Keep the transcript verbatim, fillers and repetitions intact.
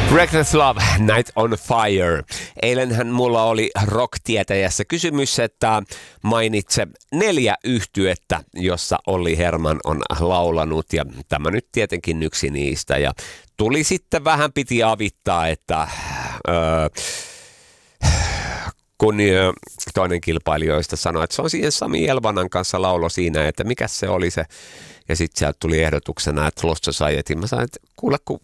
Reckless Love, Night on Fire. Eilenhän mulla oli rock-tietäjässä kysymys, että mainitse neljä yhtyettä, jossa Olli Herman on laulanut, ja tämä nyt tietenkin yksi niistä. Ja tuli sitten vähän piti avittaa, että öö, kun toinen kilpailijoista sanoi, että se on siihen Sami Elvanan kanssa laulo siinä, että mikä se oli se. Ja sitten sieltä tuli ehdotuksena, että Lost Society. Mä sanoin, että kuule, kun